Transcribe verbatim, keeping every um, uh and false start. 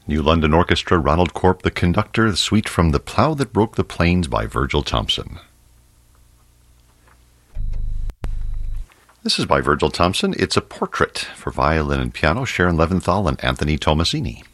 New London Orchestra, Ronald Corp, the conductor, the suite from The Plough That Broke the Plains by Virgil Thompson. This is by Virgil Thompson. It's a portrait for violin and piano, Sharon Leventhal and Anthony Tomasini.